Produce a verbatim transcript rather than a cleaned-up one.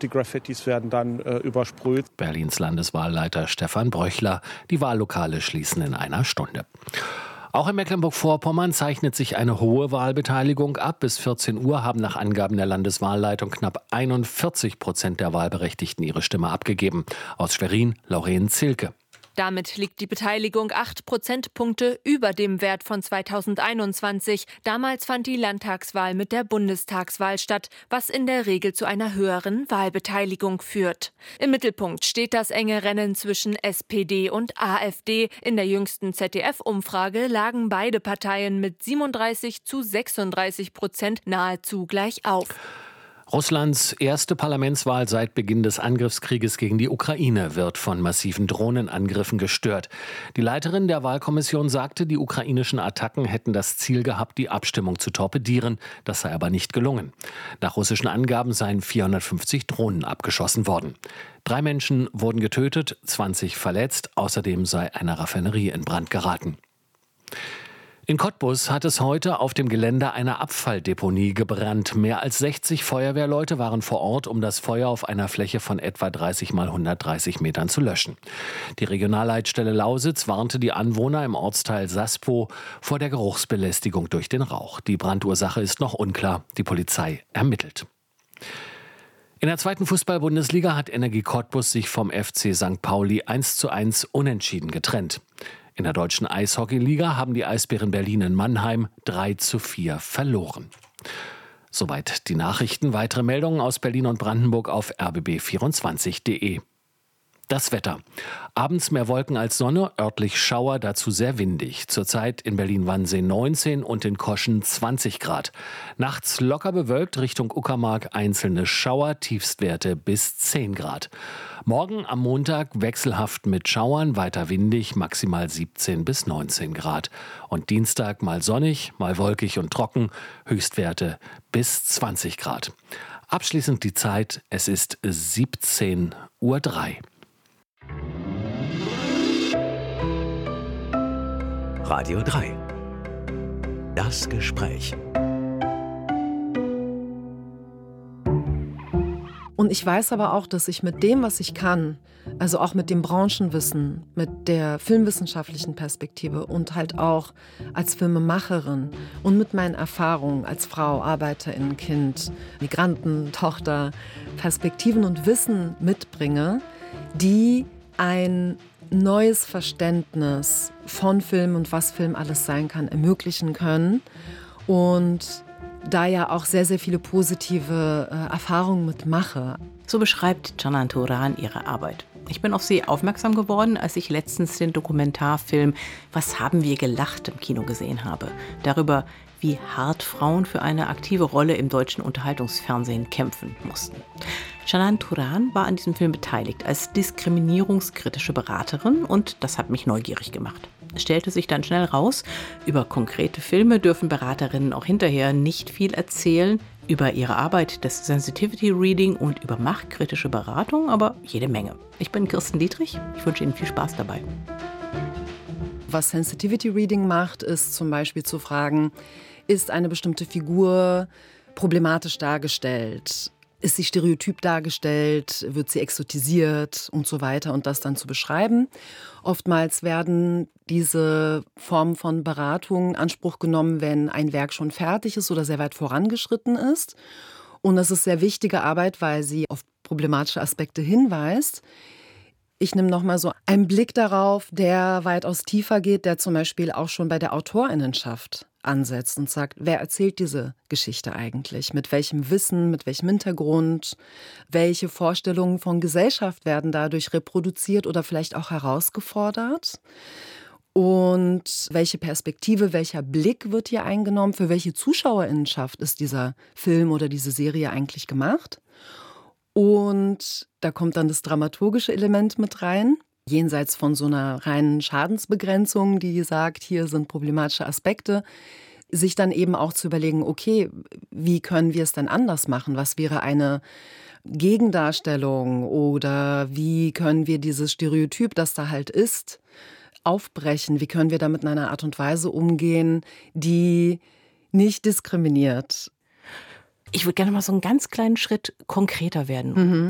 die Graffitis werden dann äh, übersprüht. Berlins Landeswahlleiter Stefan Bröchler. Die Wahllokale schließen in einer Stunde. Auch in Mecklenburg-Vorpommern zeichnet sich eine hohe Wahlbeteiligung ab. Bis vierzehn Uhr haben nach Angaben der Landeswahlleitung knapp einundvierzig Prozent der Wahlberechtigten ihre Stimme abgegeben. Aus Schwerin, Lauren Zilke. Damit liegt die Beteiligung acht Prozentpunkte über dem Wert von zweitausendeinundzwanzig. Damals fand die Landtagswahl mit der Bundestagswahl statt, was in der Regel zu einer höheren Wahlbeteiligung führt. Im Mittelpunkt steht das enge Rennen zwischen S P D und AfD. In der jüngsten Z D F-Umfrage lagen beide Parteien mit siebenunddreißig zu sechsunddreißig Prozent nahezu gleich auf. Russlands erste Parlamentswahl seit Beginn des Angriffskrieges gegen die Ukraine wird von massiven Drohnenangriffen gestört. Die Leiterin der Wahlkommission sagte, die ukrainischen Attacken hätten das Ziel gehabt, die Abstimmung zu torpedieren. Das sei aber nicht gelungen. Nach russischen Angaben seien vierhundertfünfzig Drohnen abgeschossen worden. Drei Menschen wurden getötet, zwanzig verletzt. Außerdem sei eine Raffinerie in Brand geraten. In Cottbus hat es heute auf dem Gelände einer Abfalldeponie gebrannt. Mehr als sechzig Feuerwehrleute waren vor Ort, um das Feuer auf einer Fläche von etwa dreißig mal hundertdreißig Metern zu löschen. Die Regionalleitstelle Lausitz warnte die Anwohner im Ortsteil Saspo vor der Geruchsbelästigung durch den Rauch. Die Brandursache ist noch unklar. Die Polizei ermittelt. In der zweiten Fußball-Bundesliga hat Energie Cottbus sich vom F C Sankt Pauli eins zu eins unentschieden getrennt. In der deutschen Eishockeyliga haben die Eisbären Berlin in Mannheim drei zu vier verloren. Soweit die Nachrichten. Weitere Meldungen aus Berlin und Brandenburg auf r b b vierundzwanzig punkt d e. Das Wetter. Abends mehr Wolken als Sonne, örtlich Schauer, dazu sehr windig. Zurzeit in Berlin-Wannsee neunzehn und in Koschen zwanzig Grad. Nachts locker bewölkt, Richtung Uckermark einzelne Schauer, Tiefstwerte bis zehn Grad. Morgen am Montag wechselhaft mit Schauern, weiter windig, maximal siebzehn bis neunzehn Grad. Und Dienstag mal sonnig, mal wolkig und trocken, Höchstwerte bis zwanzig Grad. Abschließend die Zeit, es ist siebzehn Uhr drei. Radio drei. Das Gespräch. Und ich weiß aber auch, dass ich mit dem, was ich kann, also auch mit dem Branchenwissen, mit der filmwissenschaftlichen Perspektive und halt auch als Filmemacherin und mit meinen Erfahrungen als Frau, Arbeiterin, Kind, Migranten, Tochter, Perspektiven und Wissen mitbringe, die ein neues Verständnis von Film und was Film alles sein kann, ermöglichen können. Und da ja auch sehr, sehr viele positive äh, Erfahrungen mit mache. So beschreibt Canan Turan ihre Arbeit. Ich bin auf sie aufmerksam geworden, als ich letztens den Dokumentarfilm »Was haben wir gelacht« im Kino gesehen habe. Darüber, wie hart Frauen für eine aktive Rolle im deutschen Unterhaltungsfernsehen kämpfen mussten. Canan Turan war an diesem Film beteiligt als diskriminierungskritische Beraterin und das hat mich neugierig gemacht. Es stellte sich dann schnell raus, über konkrete Filme dürfen Beraterinnen auch hinterher nicht viel erzählen, über ihre Arbeit des Sensitivity Reading und über machtkritische Beratung, aber jede Menge. Ich bin Kirsten Dietrich, ich wünsche Ihnen viel Spaß dabei. Was Sensitivity Reading macht, ist zum Beispiel zu fragen, ist eine bestimmte Figur problematisch dargestellt? Ist sie stereotyp dargestellt? Wird sie exotisiert und so weiter und das dann zu beschreiben? Oftmals werden diese Formen von Beratung in Anspruch genommen, wenn ein Werk schon fertig ist oder sehr weit vorangeschritten ist. Und das ist sehr wichtige Arbeit, weil sie auf problematische Aspekte hinweist. Ich nehme noch mal so einen Blick darauf, der weitaus tiefer geht, der zum Beispiel auch schon bei der Autorinnenschaft ansetzt und sagt, wer erzählt diese Geschichte eigentlich? Mit welchem Wissen, mit welchem Hintergrund? Welche Vorstellungen von Gesellschaft werden dadurch reproduziert oder vielleicht auch herausgefordert? Und welche Perspektive, welcher Blick wird hier eingenommen? Für welche Zuschauerinnenschaft ist dieser Film oder diese Serie eigentlich gemacht? Und da kommt dann das dramaturgische Element mit rein. Jenseits von so einer reinen Schadensbegrenzung, die sagt, hier sind problematische Aspekte, sich dann eben auch zu überlegen, okay, wie können wir es denn anders machen? Was wäre eine Gegendarstellung oder wie können wir dieses Stereotyp, das da halt ist, aufbrechen? Wie können wir damit in einer Art und Weise umgehen, die nicht diskriminiert? Ich würde gerne mal so einen ganz kleinen Schritt konkreter werden. Mhm.